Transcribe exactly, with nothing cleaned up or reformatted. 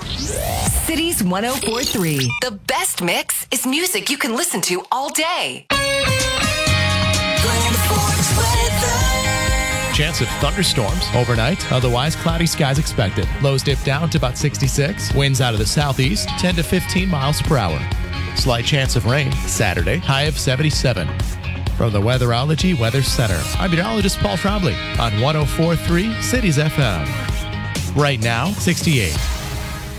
Cities one oh four point three. The best mix is music you can listen to all day. Chance of thunderstorms overnight. Otherwise, cloudy skies expected. Lows dip down to about sixty-six. Winds out of the southeast, ten to fifteen miles per hour. Slight chance of rain Saturday. High of seventy-seven. From the Weatherology Weather Center, I'm meteorologist Paul Trombley on one oh four point three Cities F M. Right now, sixty-eight.